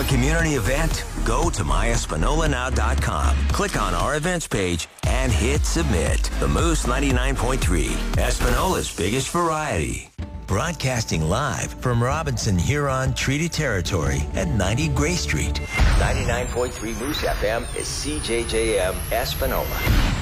a community event? Go to myespanolanow.com. Click on our events page and hit submit. The Moose 99.3, Espanola's biggest variety. Broadcasting live from Robinson Huron Treaty Territory at 90 Gray Street. 99.3 Moose FM is CJJM Espanola.